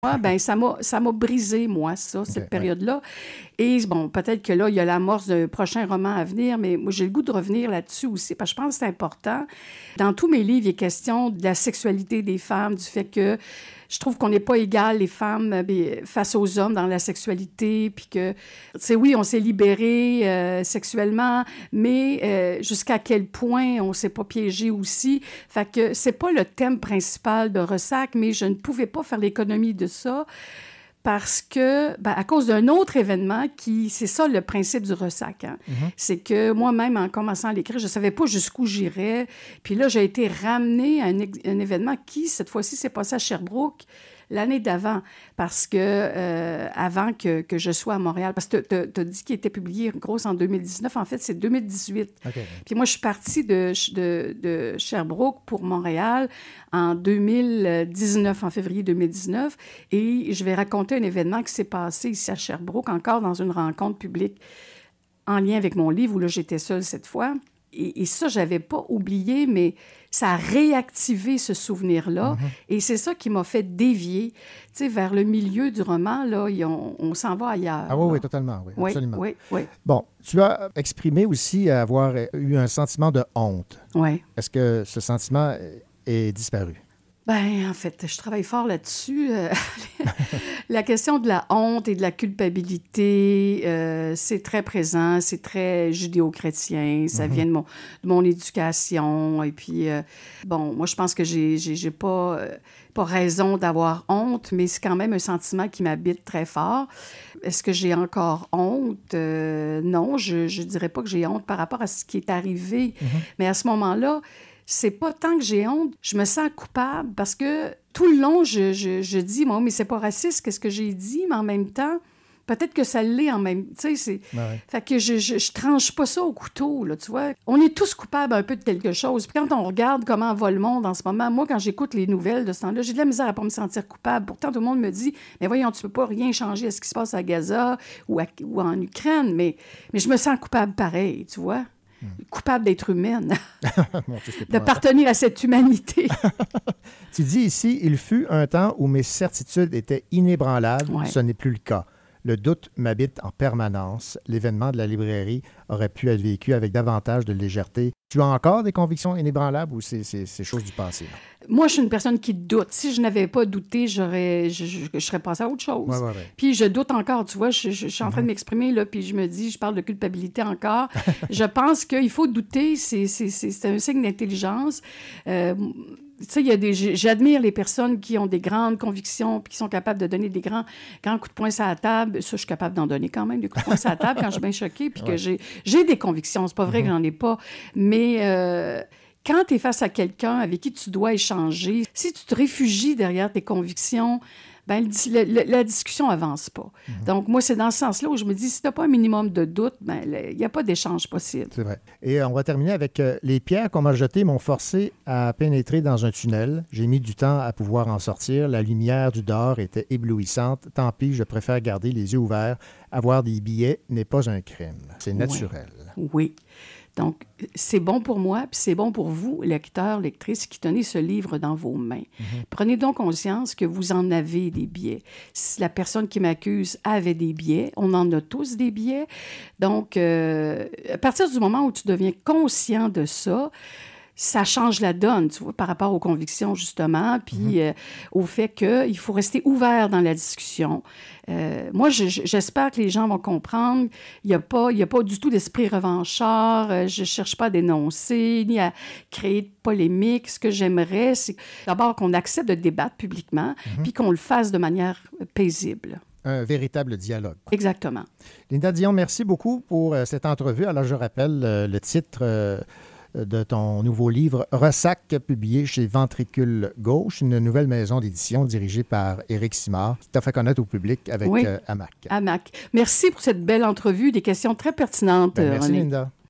moi, ben ça m'a brisé, moi, ça, cette période-là. Et bon, peut-être que là, il y a l'amorce d'un prochain roman à venir, mais moi, j'ai le goût de revenir là-dessus aussi, parce que je pense que c'est important. Dans tous mes livres, il est question de la sexualité des femmes, du fait que je trouve qu'on n'est pas égal, les femmes, face aux hommes dans la sexualité, puis que, tu sais, oui, on s'est libéré sexuellement, mais jusqu'à quel point on s'est pas piégé aussi. Fait que c'est pas le thème principal de Ressac, mais je ne pouvais pas faire l'économie de ça parce que, à cause d'un autre événement c'est ça le principe du Ressac, hein? C'est que moi-même, en commençant à l'écrire, je ne savais pas jusqu'où j'irais. Puis là, j'ai été ramenée à un événement qui, cette fois-ci, s'est passé à Sherbrooke l'année d'avant, parce que avant que je sois à Montréal, parce que tu as dit qu'il était publié, grosse, en 2019. En fait, c'est 2018. Okay. Puis moi, je suis partie de Sherbrooke pour Montréal en 2019, en février 2019, et je vais raconter un événement qui s'est passé ici à Sherbrooke, encore dans une rencontre publique en lien avec mon livre, où là, j'étais seule cette fois. Et ça, je n'avais pas oublié, mais ça a réactivé ce souvenir-là. Et c'est ça qui m'a fait dévier, tu sais, vers le milieu du roman. Là, on s'en va ailleurs. Ah oui, absolument. Oui, absolument. Oui. Bon, tu as exprimé aussi avoir eu un sentiment de honte. Oui. Est-ce que ce sentiment est disparu? Bien, en fait, je travaille fort là-dessus. La question de la honte et de la culpabilité, c'est très présent, c'est très judéo-chrétien, ça vient de mon éducation. Et puis, bon, moi, je pense que j'ai pas raison d'avoir honte, mais c'est quand même un sentiment qui m'habite très fort. Est-ce que j'ai encore honte? Non, je dirais pas que j'ai honte par rapport à ce qui est arrivé. Mais à ce moment-là, c'est pas tant que j'ai honte, je me sens coupable parce que tout le long, je dis, moi, mais c'est pas raciste, qu'est-ce que j'ai dit, mais en même temps, peut-être que ça l'est en même temps. Tu sais, fait que je tranche pas ça au couteau, là, tu vois. On est tous coupables un peu de quelque chose. Puis quand on regarde comment va le monde en ce moment, moi, quand j'écoute les nouvelles de ce temps-là, j'ai de la misère à pas me sentir coupable. Pourtant, tout le monde me dit, mais voyons, tu peux pas rien changer à ce qui se passe à Gaza ou en Ukraine, mais je me sens coupable pareil, tu vois. Coupable d'être humaine, d'appartenir à cette humanité. Tu dis ici, il fut un temps où mes certitudes étaient inébranlables. Ce n'est plus le cas. Le doute m'habite en permanence. L'événement de la librairie aurait pu être vécu avec davantage de légèreté. Tu as encore des convictions inébranlables ou c'est chose du passé? Là? Moi, je suis une personne qui doute. Si je n'avais pas douté, je serais passée à autre chose. Ouais. Puis je doute encore, tu vois, je suis en train de m'exprimer, là, puis je me dis, je parle de culpabilité encore. Je pense qu'il faut douter, c'est un signe d'intelligence. Tu sais, j'admire les personnes qui ont des grandes convictions puis qui sont capables de donner des grands coups de poing sur la table. Ça, je suis capable d'en donner quand même, des coups de poing sur la table quand je suis bien choquée puis que j'ai des convictions. C'est pas vrai que j'en ai pas. Mais quand tu es face à quelqu'un avec qui tu dois échanger, si tu te réfugies derrière tes convictions, ben, la discussion avance pas. Donc, moi, c'est dans ce sens-là où je me dis, si tu n'as pas un minimum de doute, ben, il n'y a pas d'échange possible. C'est vrai. Et on va terminer avec les pierres qu'on m'a jetées m'ont forcé à pénétrer dans un tunnel. J'ai mis du temps à pouvoir en sortir. La lumière du dehors était éblouissante. Tant pis, je préfère garder les yeux ouverts. Avoir des billets n'est pas un crime. C'est naturel. Oui. Donc, c'est bon pour moi, puis c'est bon pour vous, lecteurs, lectrices, qui tenez ce livre dans vos mains. Prenez donc conscience que vous en avez des biais. Si la personne qui m'accuse avait des biais, on en a tous des biais. Donc, à partir du moment où tu deviens conscient de ça, ça change la donne, tu vois, par rapport aux convictions, justement, puis au fait qu'il faut rester ouvert dans la discussion. Moi, j'espère que les gens vont comprendre. Il n'y a pas du tout d'esprit revanchard. Je ne cherche pas à dénoncer, ni à créer de polémique. Ce que j'aimerais, c'est d'abord qu'on accepte de débattre publiquement, puis qu'on le fasse de manière paisible. Un véritable dialogue. Exactement. Linda Dion, merci beaucoup pour cette entrevue. Alors, je rappelle le titre de ton nouveau livre « Ressac », publié chez Ventricule Gauche, une nouvelle maison d'édition dirigée par Éric Simard, qui t'a fait connaître au public avec AMAC. AMAC. Merci pour cette belle entrevue, des questions très pertinentes, Merci, René. Linda.